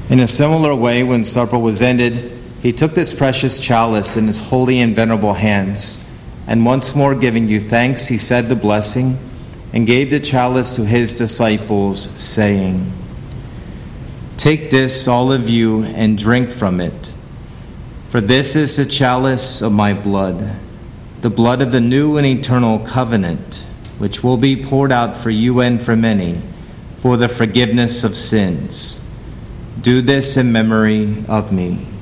In a similar way, when supper was ended, he took this precious chalice in his holy and venerable hands, and once more giving you thanks, he said the blessing, and gave the chalice to his disciples, saying, "Take this, all of you, and drink from it. For this is the chalice of my blood, the blood of the new and eternal covenant, which will be poured out for you and for many, for the forgiveness of sins. Do this in memory of me."